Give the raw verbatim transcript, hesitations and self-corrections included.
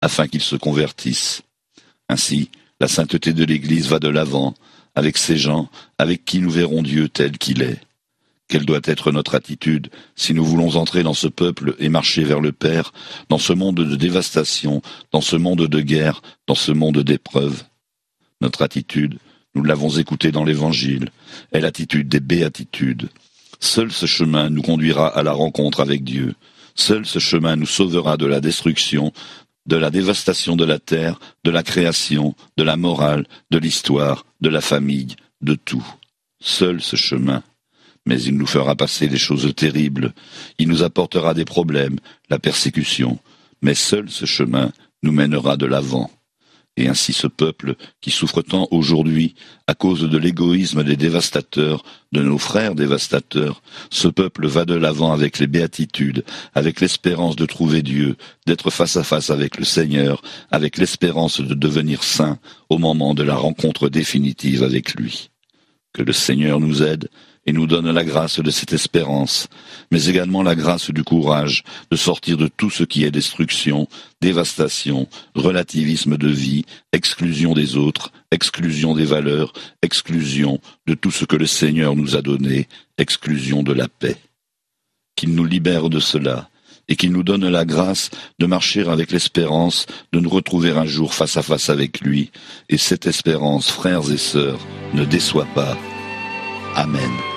afin qu'ils se convertissent. Ainsi, la sainteté de l'Église va de l'avant, avec ces gens avec qui nous verrons Dieu tel qu'il est. Quelle doit être notre attitude si nous voulons entrer dans ce peuple et marcher vers le Père, dans ce monde de dévastation, dans ce monde de guerre, dans ce monde d'épreuves? Notre attitude, nous l'avons écouté dans l'Évangile, est l'attitude des béatitudes. Seul ce chemin nous conduira à la rencontre avec Dieu. Seul ce chemin nous sauvera de la destruction, de la dévastation de la terre, de la création, de la morale, de l'histoire, de la famille, de tout. Seul ce chemin. Mais il nous fera passer des choses terribles. Il nous apportera des problèmes, la persécution. Mais seul ce chemin nous mènera de l'avant. Et ainsi ce peuple, qui souffre tant aujourd'hui à cause de l'égoïsme des dévastateurs, de nos frères dévastateurs, ce peuple va de l'avant avec les béatitudes, avec l'espérance de trouver Dieu, d'être face à face avec le Seigneur, avec l'espérance de devenir saint au moment de la rencontre définitive avec lui. Que le Seigneur nous aide et nous donne la grâce de cette espérance, mais également la grâce du courage de sortir de tout ce qui est destruction, dévastation, relativisme de vie, exclusion des autres, exclusion des valeurs, exclusion de tout ce que le Seigneur nous a donné, exclusion de la paix. Qu'il nous libère de cela, et qu'il nous donne la grâce de marcher avec l'espérance de nous retrouver un jour face à face avec lui, et cette espérance, frères et sœurs, ne déçoit pas. Amen.